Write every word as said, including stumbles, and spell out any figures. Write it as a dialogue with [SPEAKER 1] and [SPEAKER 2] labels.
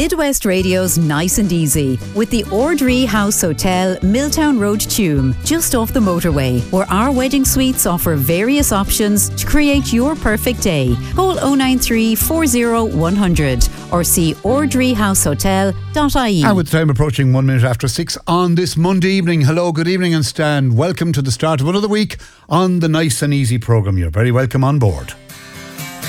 [SPEAKER 1] Midwest Radio's Nice and Easy with the Ordree House Hotel, Milltown Road, Tuam, just off the motorway, where our wedding suites offer various options to create your perfect day. Call oh nine three, four oh, one hundred or see ordree house hotel dot I E.
[SPEAKER 2] And with time approaching one minute after six on this Monday evening. Hello, good evening and stand. Welcome to the start of another week on the Nice and Easy programme. You're very welcome on board.